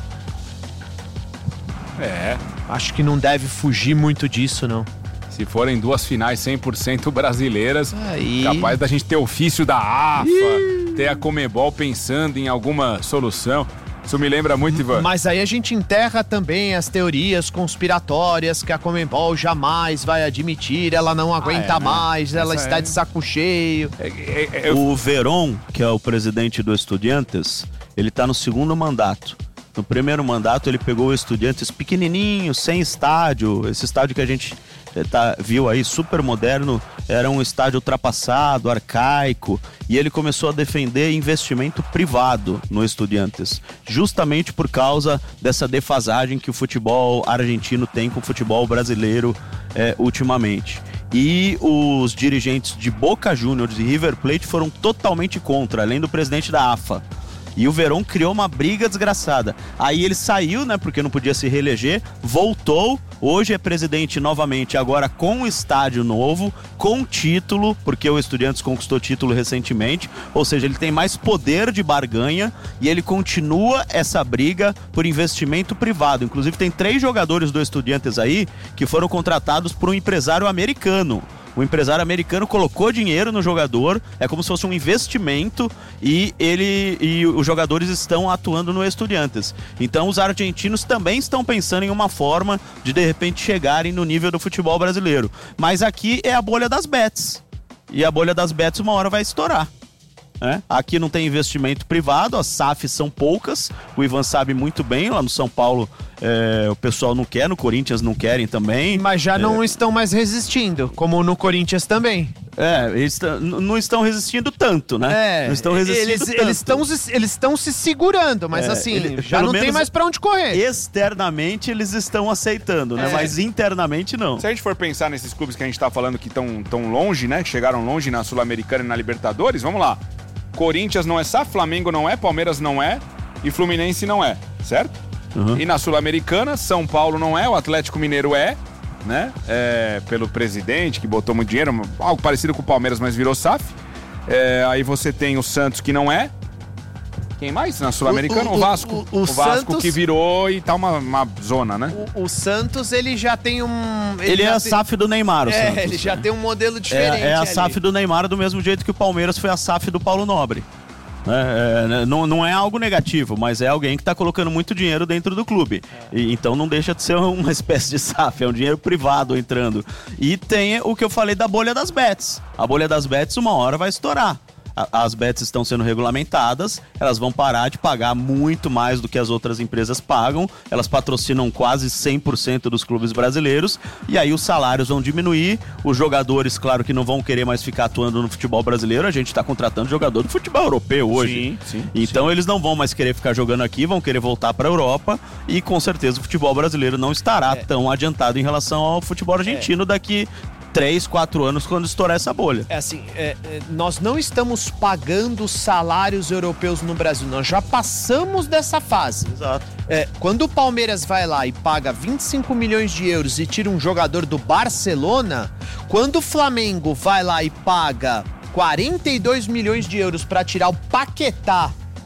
É. Acho que não deve fugir muito disso, não. Se forem duas finais cem por cento brasileiras, aí... capaz da gente ter ofício da A F A, ter a Conmebol pensando em alguma solução. Isso me lembra muito, Ivan. Mas aí a gente enterra também as teorias conspiratórias que a Conmebol jamais vai admitir, ela não aguenta ah, é, né? mais, ela Essa está é... de saco cheio. É, é, é, eu... O Verón, que é o presidente do Estudiantes, ele está no segundo mandato. No primeiro mandato ele pegou o Estudiantes pequenininho, sem estádio, esse estádio que a gente tá, viu aí, super moderno, era um estádio ultrapassado, arcaico, e ele começou a defender investimento privado no Estudiantes, justamente por causa dessa defasagem que o futebol argentino tem com o futebol brasileiro é, ultimamente. E os dirigentes de Boca Juniors e River Plate foram totalmente contra, além do presidente da A F A. E o Verón criou uma briga desgraçada. Aí ele saiu, né, porque não podia se reeleger, voltou, hoje é presidente novamente, agora com um estádio novo, com título, porque o Estudiantes conquistou título recentemente, ou seja, ele tem mais poder de barganha e ele continua essa briga por investimento privado. Inclusive tem três jogadores do Estudiantes aí que foram contratados por um empresário americano. O empresário americano colocou dinheiro no jogador, é como se fosse um investimento, e ele e os jogadores estão atuando no Estudiantes. Então os argentinos também estão pensando em uma forma de de repente chegarem no nível do futebol brasileiro. Mas aqui é a bolha das bets. E a bolha das bets uma hora vai estourar. É? Aqui não tem investimento privado, as S A Fs são poucas, o Ivan sabe muito bem, lá no São Paulo é, o pessoal não quer, no Corinthians não querem também. Mas já é... não estão mais resistindo, como no Corinthians também. É, eles não estão resistindo tanto, né? É, não estão resistindo eles, tanto. Eles estão eles estão se segurando, mas é, assim, ele, já não tem mais pra onde correr. Externamente eles estão aceitando, né? É. Mas internamente não. Se a gente for pensar nesses clubes que a gente tá falando que estão tão longe, né? Que chegaram longe na Sul-Americana e na Libertadores, vamos lá. Corinthians não é S A F, Flamengo não é, Palmeiras não é e Fluminense não é, certo? Uhum. E na Sul-Americana, São Paulo não é, o Atlético Mineiro é, né? É, pelo presidente que botou muito dinheiro, algo parecido com o Palmeiras, mas virou S A F. É, aí você tem o Santos que não é. Quem mais na Sul-Americana? O, o, o Vasco. O, o, o, o Vasco Santos... que virou e tá uma, uma zona, né? O, o Santos, ele já tem um... Ele, ele é a S A F do Neymar, o é, Santos. ele já tem um modelo diferente. É, é a ali. S A F do Neymar do mesmo jeito que o Palmeiras foi a S A F do Paulo Nobre. É, é, não, não é algo negativo, mas é alguém que está colocando muito dinheiro dentro do clube. É. E, então não deixa de ser uma espécie de S A F, é um dinheiro privado entrando. E tem o que eu falei da bolha das bets. A bolha das bets uma hora vai estourar. a, as bets estão sendo regulamentadas, elas vão parar de pagar muito mais do que as outras empresas pagam, elas patrocinam quase cem por cento dos clubes brasileiros, e aí os salários vão diminuir, os jogadores, claro que não vão querer mais ficar atuando no futebol brasileiro, a gente está contratando jogador do futebol europeu hoje. Sim, sim, então sim. Eles não vão mais querer ficar jogando aqui, vão querer voltar para a Europa, e com certeza o futebol brasileiro não estará é. tão adiantado em relação ao futebol argentino é. daqui três, quatro anos quando estourar essa bolha. É assim, é, é, nós não estamos pagando salários europeus no Brasil, nós já passamos dessa fase. Exato. É, quando o Palmeiras vai lá e paga vinte e cinco milhões de euros e tira um jogador do Barcelona, quando o Flamengo vai lá e paga quarenta e dois milhões de euros para tirar o Paquetá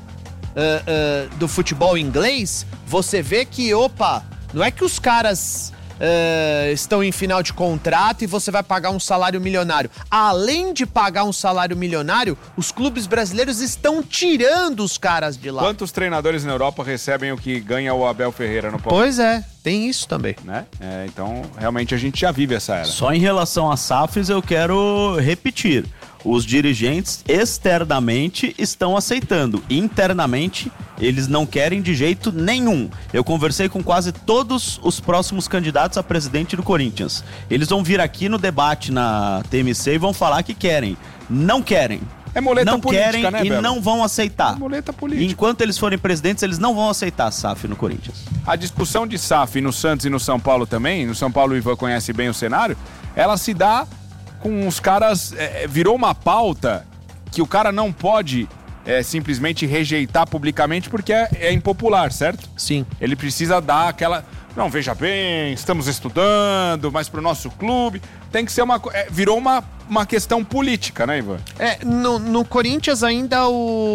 uh, uh, do futebol inglês, você vê que, opa, não é que os caras... Uh, estão em final de contrato e você vai pagar um salário milionário. Além de pagar um salário milionário, os clubes brasileiros estão tirando os caras de lá. Quantos treinadores na Europa recebem o que ganha o Abel Ferreira no Palmeiras? Pois é, tem isso também. Né? É, então, realmente a gente já vive essa era. Só em relação a S A Fs eu quero repetir. Os dirigentes externamente estão aceitando. Internamente, eles não querem de jeito nenhum. Eu conversei com quase todos os próximos candidatos a presidente do Corinthians. Eles vão vir aqui no debate na T M C e vão falar que querem. Não querem. É muleta não política, querem né, e Belo? não vão aceitar. É muleta política. Enquanto eles forem presidentes, eles não vão aceitar a S A F no Corinthians. A discussão de S A F no Santos e no São Paulo também, no São Paulo o Ivan conhece bem o cenário, ela se dá com os caras, é, virou uma pauta que o cara não pode é, simplesmente rejeitar publicamente porque é, é impopular, certo? Sim. Ele precisa dar aquela... Não, veja bem, estamos estudando, mas pro nosso clube tem que ser uma... É, virou uma, uma questão política, né, Ivan? É, no, no Corinthians ainda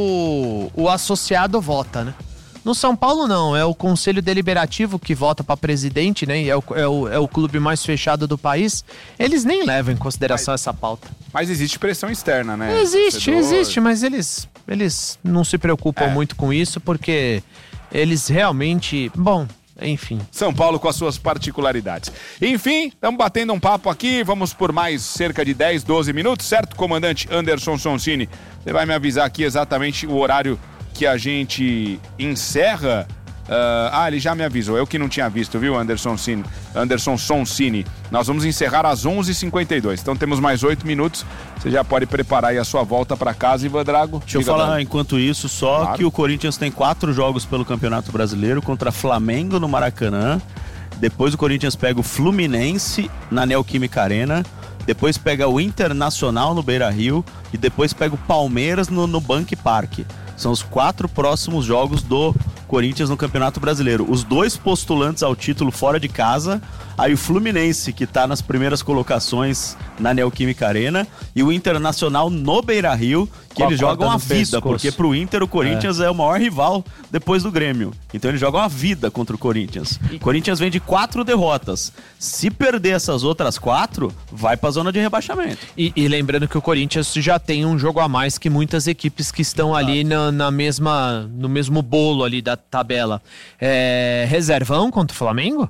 o, o associado vota, né? No São Paulo não, é o Conselho Deliberativo que vota para presidente, né? E é o, é, o, é o clube mais fechado do país. Eles nem levam em consideração mas, essa pauta. Mas existe pressão externa, né? Existe, existe, mas eles, eles não se preocupam é. muito com isso porque eles realmente... Bom... Enfim. São Paulo com as suas particularidades. Enfim, estamos batendo um papo aqui, vamos por mais cerca de dez, doze minutos, certo, comandante Anderson Sonsini? Você vai me avisar aqui exatamente o horário que a gente encerra. Uh, ah, ele já me avisou, eu que não tinha visto, viu, Anderson Sonsini? Anderson Sonsini. Nós vamos encerrar às onze e cinquenta e dois, então temos mais oito minutos. Você já pode preparar aí a sua volta para casa, Ivan Drago. Deixa eu falar, Drago. Enquanto isso, só claro. que o Corinthians tem quatro jogos pelo Campeonato Brasileiro contra Flamengo no Maracanã. Depois o Corinthians pega o Fluminense na Neoquímica Arena. Depois pega o Internacional no Beira-Rio. E depois pega o Palmeiras no, no Bank Park. São os quatro próximos jogos do Corinthians no Campeonato Brasileiro. Os dois postulantes ao título fora de casa. Aí o Fluminense, que está nas primeiras colocações na Neoquímica Arena. E o Internacional no Beira-Rio, que eles jogam a vida. Pescoço. Porque pro Inter o Corinthians é. é o maior rival depois do Grêmio. Então eles jogam a vida contra o Corinthians. O Corinthians vem de quatro derrotas. Se perder essas outras quatro, vai pra zona de rebaixamento. E, e lembrando que o Corinthians já tem um jogo a mais que muitas equipes que estão Exato. ali na, na mesma, no mesmo bolo ali da tabela. É, reservão contra o Flamengo?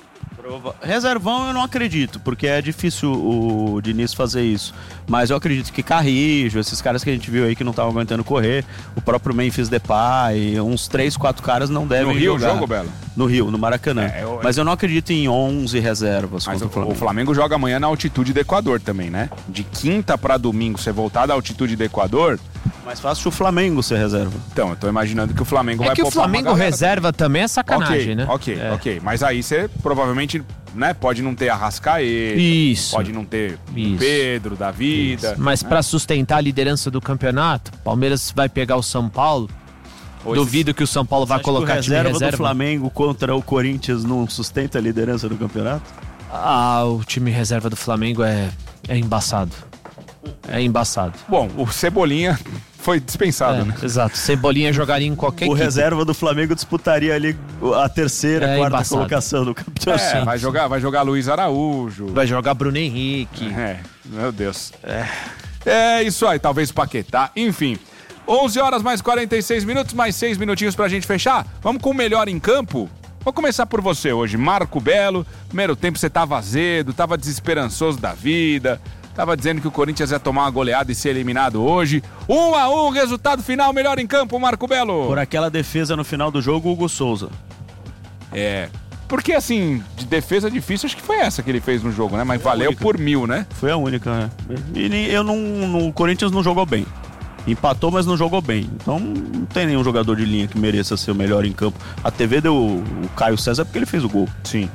Reservão eu não acredito, porque é difícil o Diniz fazer isso. Mas eu acredito que Carrijo, esses caras que a gente viu aí que não estavam aguentando correr, o próprio Memphis Depay, uns três, quatro caras não devem jogar. No Rio o jogo, Belo? No Rio, no Maracanã. É, eu... Mas eu não acredito em onze reservas. Mas o Flamengo. o Flamengo joga amanhã na altitude do Equador também, né? De quinta para domingo, você voltar da altitude do Equador... Mais fácil o Flamengo ser reserva. Então, eu tô imaginando que o Flamengo é vai que o Flamengo reserva também é sacanagem, okay, né? Ok, é. ok. Mas aí você provavelmente, né, pode não ter Arrascaeta. Isso. Pode não ter Isso. Pedro da vida. Isso. Mas né? para sustentar a liderança do campeonato, o Palmeiras vai pegar o São Paulo. Ou Duvido que o São Paulo vai colocar que o time reserva reserva do Flamengo contra o Corinthians não sustenta a liderança do campeonato? Ah, o time reserva do Flamengo é, é embaçado. É embaçado. Bom, o Cebolinha foi dispensado, é, né? Exato. Cebolinha jogaria em qualquer O equipe. reserva do Flamengo disputaria ali a terceira, é quarta embaçado. colocação do campeonato. É, vai jogar, vai jogar Luiz Araújo. Vai jogar Bruno Henrique. É, meu Deus. É, é isso aí, talvez Paquetá, enfim. onze horas mais quarenta e seis minutos, mais seis minutinhos pra gente fechar. Vamos com o melhor em campo? Vou começar por você hoje, Marco Belo. Primeiro tempo você tava azedo, tava desesperançoso da vida, Tava dizendo que o Corinthians ia tomar uma goleada e ser eliminado hoje. Um a um, resultado final, melhor em campo, Marco Belo. Por aquela defesa no final do jogo, Hugo Souza. É, porque assim, de defesa difícil, acho que foi essa que ele fez no jogo, né? Mas foi valeu por mil, né? Foi a única, né? E eu não, no, o Corinthians não jogou bem. Empatou, mas não jogou bem. Então não tem nenhum jogador de linha que mereça ser o melhor em campo. A T V deu o, o Caio César porque ele fez o gol. Sim.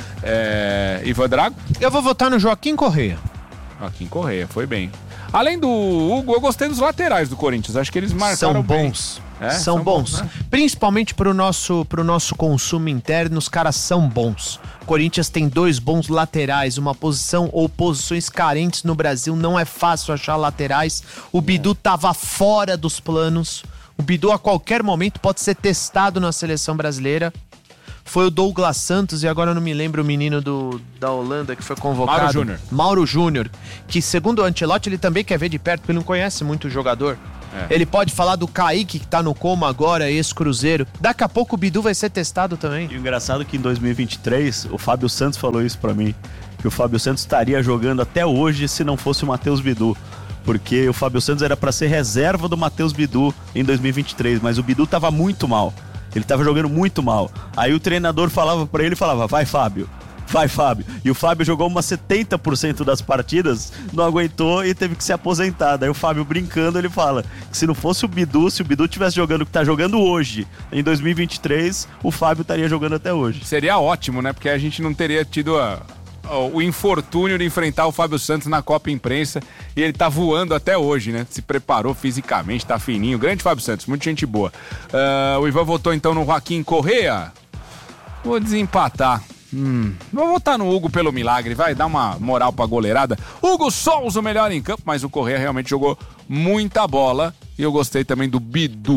É, Ivan Drago? Eu vou votar no Joaquim Correia. Joaquim Correia, foi bem. Além do Hugo, eu gostei dos laterais do Corinthians. Acho que eles marcaram São bons. É, são, são bons. bons né? Principalmente pro nosso, pro nosso consumo interno, os caras são bons. O Corinthians tem dois bons laterais, uma posição ou posições carentes no Brasil. Não é fácil achar laterais. O Bidu tava fora dos planos. O Bidu a qualquer momento pode ser testado na seleção brasileira. Foi o Douglas Santos e agora eu não me lembro o menino do, da Holanda que foi convocado. Mauro Júnior. Mauro Júnior, que segundo o Ancelotti ele também quer ver de perto, porque ele não conhece muito o jogador. É. Ele pode falar do Kaique, que tá no coma agora, ex-Cruzeiro. Daqui a pouco o Bidu vai ser testado também. E o engraçado é que em dois mil e vinte e três, o Fábio Santos falou isso pra mim, que o Fábio Santos estaria jogando até hoje se não fosse o Matheus Bidu. Porque o Fábio Santos era pra ser reserva do Matheus Bidu em dois mil e vinte e três, mas o Bidu tava muito mal. Ele tava jogando muito mal. Aí o treinador falava pra ele, falava, vai Fábio, vai Fábio. E o Fábio jogou umas setenta por cento das partidas, não aguentou e teve que se aposentar. Daí o Fábio brincando, ele fala que se não fosse o Bidu, se o Bidu tivesse jogando o que tá jogando hoje, em dois mil e vinte e três, o Fábio estaria jogando até hoje. Seria ótimo, né? Porque a gente não teria tido a... o infortúnio de enfrentar o Fábio Santos na Copa Imprensa e ele tá voando até hoje, né? Se preparou fisicamente, tá fininho. Grande Fábio Santos, muita gente boa. Uh, o Ivan votou então no Joaquim Correia. Vou desempatar. Hum, vou votar no Hugo pelo milagre, vai dar uma moral pra goleirada. Hugo Souza, o melhor em campo, mas o Correia realmente jogou muita bola e eu gostei também do Bidu.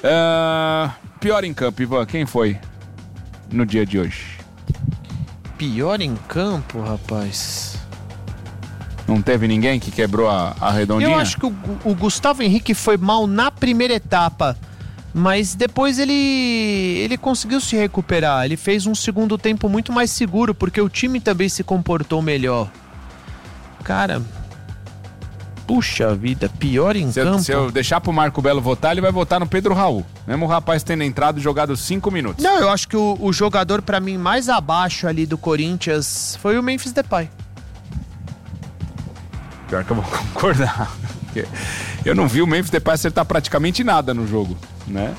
Uh, pior em campo, Ivan, quem foi no dia de hoje? Pior em campo, rapaz. Não teve ninguém que quebrou a, a redondinha? Eu acho que o, o Gustavo Henrique foi mal na primeira etapa, mas depois ele, ele conseguiu se recuperar. Ele fez um segundo tempo muito mais seguro, porque o time também se comportou melhor. Cara, puxa vida, pior em se campo. Eu, se eu deixar pro Marco Belo votar, ele vai votar no Pedro Raul. Mesmo o rapaz tendo entrado e jogado cinco minutos. Não, eu acho que o, o jogador, pra mim, mais abaixo ali do Corinthians foi o Memphis Depay. Pior que eu vou concordar. Eu não vi o Memphis Depay acertar praticamente nada no jogo, né?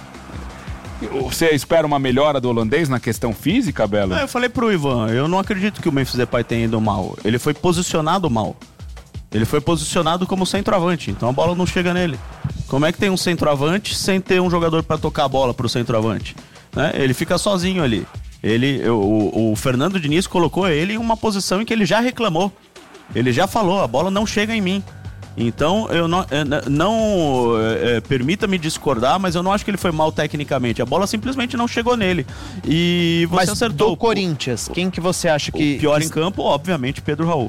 Você espera uma melhora do holandês na questão física, Belo? É, eu falei pro Ivan, eu não acredito que o Memphis Depay tenha ido mal. Ele foi posicionado mal. Ele foi posicionado como centroavante, então a bola não chega nele. Como é que tem um centroavante sem ter um jogador para tocar a bola pro centroavante? Né? Ele fica sozinho ali. Ele, o, o Fernando Diniz colocou ele em uma posição em que ele já reclamou. Ele já falou, a bola não chega em mim. Então, eu não, não é, permita-me discordar, mas eu não acho que ele foi mal tecnicamente. A bola simplesmente não chegou nele. E você mas acertou. Do Corinthians, quem que você acha que... O pior em campo, obviamente, Pedro Raul.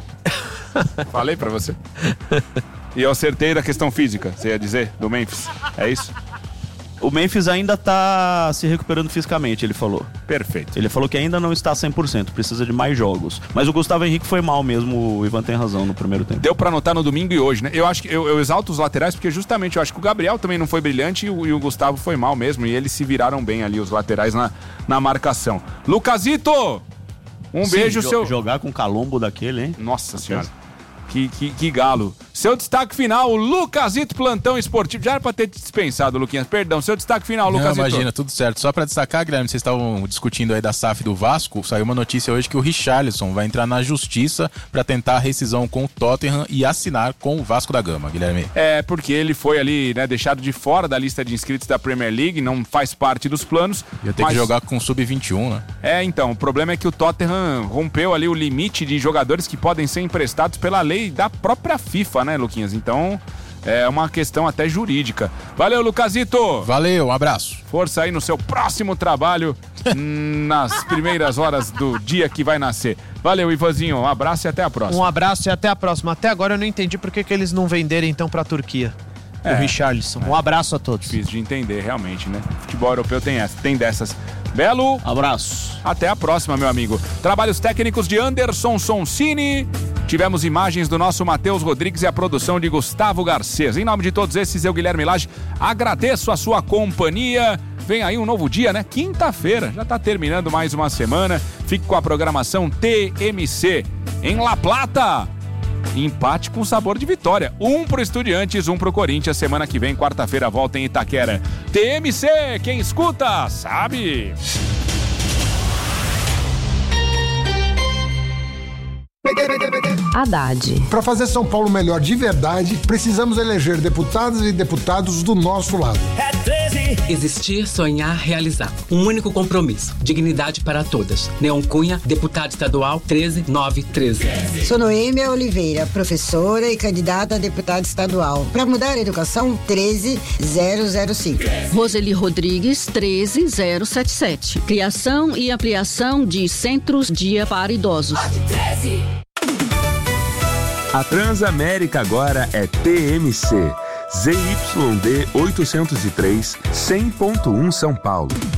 Falei pra você. E eu acertei da questão física, você ia dizer, do Memphis. É isso? O Memphis ainda tá se recuperando fisicamente, ele falou. Perfeito. Ele falou que ainda não está cem por cento, precisa de mais jogos. Mas o Gustavo Henrique foi mal mesmo, o Ivan tem razão no primeiro tempo. Deu pra anotar no domingo e hoje, né? Eu acho que eu, eu exalto os laterais porque justamente eu acho que o Gabriel também não foi brilhante e o, e o Gustavo foi mal mesmo. E eles se viraram bem ali, os laterais na, na marcação. Lucasito! Um Sim, beijo, jo- seu... jogar com calombo daquele, hein? Nossa senhora. Que, que, que galo. Seu destaque final, Lucasito, plantão esportivo. Já era pra ter dispensado, Luquinhas. Perdão, seu destaque final, Lucasito. Não, imagina, tudo certo. Só pra destacar, Guilherme, vocês estavam discutindo aí da S A F do Vasco. Saiu uma notícia hoje que o Richarlison vai entrar na justiça pra tentar a rescisão com o Tottenham e assinar com o Vasco da Gama, Guilherme. É, porque ele foi ali, né, deixado de fora da lista de inscritos da Premier League, não faz parte dos planos. Ia ter mas... que jogar com sub vinte e um, né? É, então, o problema é que o Tottenham rompeu ali o limite de jogadores que podem ser emprestados pela lei da própria FIFA, né, Luquinhas? Então, é uma questão até jurídica. Valeu, Lucasito! Valeu, um abraço. Força aí no seu próximo trabalho, nas primeiras horas do dia que vai nascer. Valeu, Ivanzinho, um abraço e até a próxima. Um abraço e até a próxima. Até agora eu não entendi por que, que eles não venderam então pra Turquia. É, o Richarlison. Um abraço a todos. Difícil de entender, realmente, né? Futebol europeu tem essa, tem dessas. Belo, abraço. Até a próxima, meu amigo. Trabalhos técnicos de Anderson Sonsini. Tivemos imagens do nosso Matheus Rodrigues e a produção de Gustavo Garcês. Em nome de todos esses, eu, Guilherme Lage, agradeço a sua companhia. Vem aí um novo dia, né? Quinta-feira, já tá terminando mais uma semana. Fique com a programação T M C. Em La Plata, empate com sabor de vitória. Um pro Estudiantes, um pro Corinthians. Semana que vem, quarta-feira, volta em Itaquera. T M C, quem escuta, sabe. Haddad. Para fazer São Paulo melhor de verdade, precisamos eleger deputadas e deputados do nosso lado. É treze. Existir, sonhar, realizar. Um único compromisso. Dignidade para todas. Neon Cunha, deputado estadual treze nove treze. Sou Noêmia Oliveira, professora e candidata a deputada estadual. Para mudar a educação, treze zero zero cinco. Roseli Rodrigues, treze zero sete sete. Criação e ampliação de centros dia para idosos. A Transamérica agora é T M C. Z Y D oitocentos e três, cem ponto um São Paulo.